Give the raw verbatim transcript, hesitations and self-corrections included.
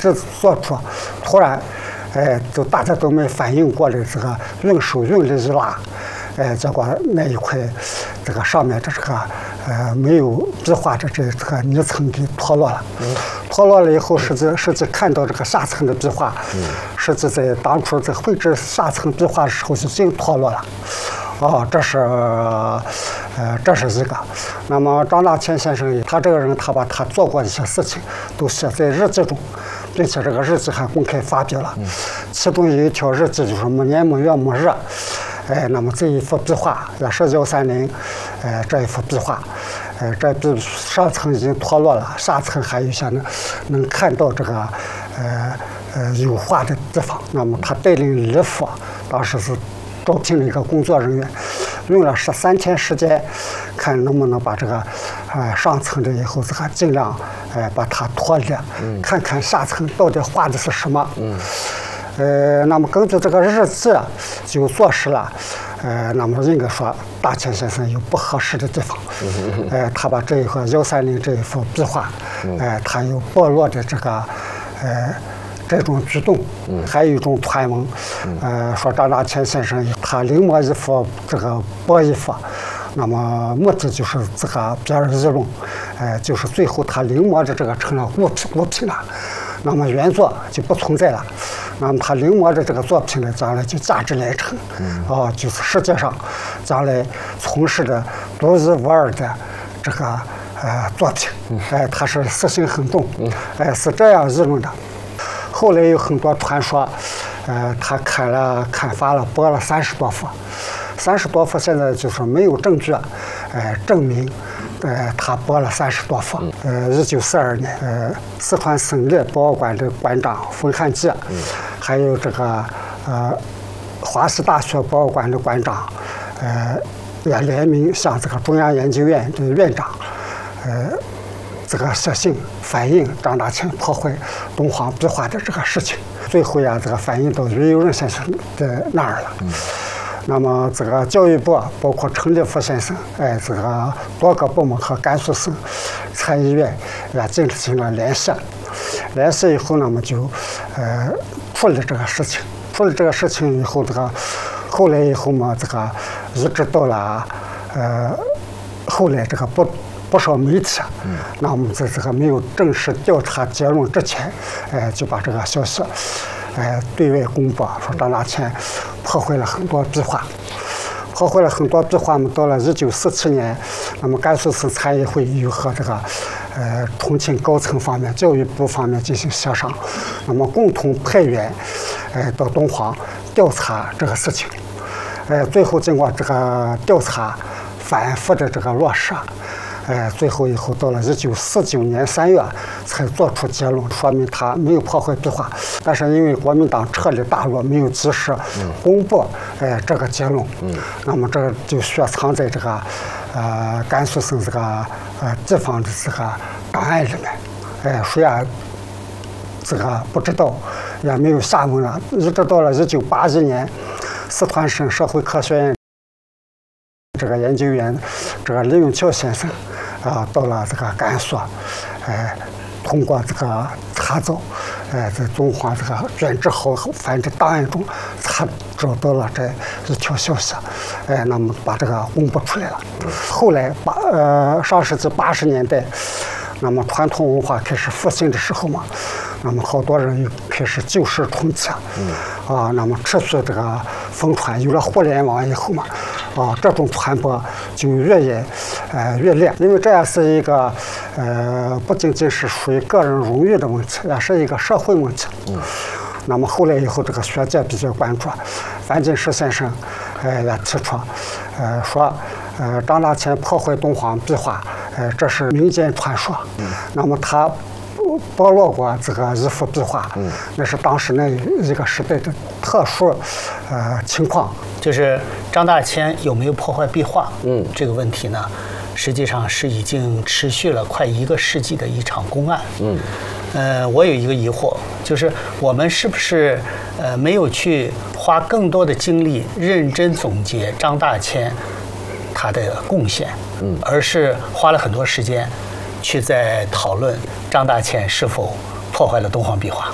制作出，突然，哎，就大家都没反应过来，这个用手用力一拉，哎，结果那一块这个上面的这个呃没有壁画的这这个泥层给脱落了。嗯、脱落了以后，实际实际看到这个下层的壁画，嗯、实际在当初在绘制下层壁画的时候已经脱落了。哦，这是呃，这是一个。那么张大千先生，他这个人，他把他做过一些事情都写在日记中，并且这个日记还公开发表了。嗯、其中有一条日记就是某年某月某日，哎，那么这一幅壁画也是幺三零，哎，这一幅壁画，哎，这壁上层已经脱落了，下层还有一些能能看到这个呃呃有画的地方。那么他带领李府，当时是招聘了一个工作人员，用了十三天时间，看能不能把这个呃上层的以后这个尽量呃把它脱离，嗯、看看下层到底画的是什么。嗯呃，那么根据这个日记就坐实了，呃，那么应该说大千先生有不合适的地方，呃，他把这一个幺三零这一幅壁画，呃，他有剥落的这个，呃，这种举动，还有一种传闻，呃，说张大千先生他临摹一幅这个剥一幅，那么目的就是这个别人议论，呃，就是最后他临摹的这个成了物品物品了。那么原作就不存在了，那么他临摹的这个作品呢，将来就价值连城，嗯、哦，就是世界上将来从事的独一无二的这个呃作品，哎，他是私心很重，哎，是这样议论的。后来有很多传说，呃，他砍了砍伐了剥了三十多幅，三十多幅现在就是没有证据，呃，证明。呃，他剥了三十多幅。呃，一九四二年，呃，四川省立博物馆的馆长冯汉基，嗯、还有这个呃，华西大学博物馆的馆长，呃，也联名向这个中央研究院的院长，呃，这个写信反映张大千破坏敦煌壁画的这个事情。最后呀，这个反映到于右任先生的那儿了。嗯那么，这个教育部包括陈立夫先生，哎，这个多个部门和甘肃省参议院也进行了联系。联系以后，那么就呃处理这个事情。处理这个事情以后，这个后来以后嘛，这个一直到了呃后来这个不不少媒体，嗯、那我们在这个没有正式调查结论之前，哎，就把这个消息。哎，对外公布说张大千破坏了很多壁画，破坏了很多壁画嘛。到了一九四七年，那么甘肃省参议会又和这个呃重庆高层方面、教育部方面进行协商，那么共同派员哎到敦煌调查这个事情。哎，最后经过这个调查，反复的这个落实。哎，最后以后到了一九四九年三月才做出结论，说明他没有破坏壁画。但是因为国民党撤离大陆，没有及时公布哎这个结论，嗯、那么这个就雪藏在这个呃甘肃省这个呃地方的这个档案里面，哎，谁也这个不知道，也没有下文了。一直到了一九八一年，四川省社会科学院这个研究员这个李永桥先生。啊，到了这个甘肃，哎，通过这个查找，哎，在敦煌这个卷帙好繁的档案中，查找到了这一条消息，哎，那么把这个公布出来了。后来八呃上世纪八十年代，那么传统文化开始复兴的时候嘛，那么好多人又开始旧事重提，嗯、啊，那么持续这个疯传，有了互联网以后嘛。啊，这种传播就越演，呃，越烈，因为这样是一个，呃，不仅仅是属于个人荣誉的问题，也是一个社会问题。嗯。那么后来以后，这个学界比较关注，樊锦诗先生，呃，也提出，呃，说，呃，张大千破坏敦煌壁画，呃，这是民间传说。嗯。那么他剥落过这个一幅壁画，嗯，那是当时那一个时代的特殊，呃，情况。 就是张大千有没有破坏壁画？嗯，这个问题呢，实际上是已经持续了快一个世纪的一场公案。嗯，呃，我有一个疑惑，就是我们是不是呃没有去花更多的精力认真总结张大千他的贡献，嗯，而是花了很多时间去在讨论张大千是否破坏了敦煌壁画？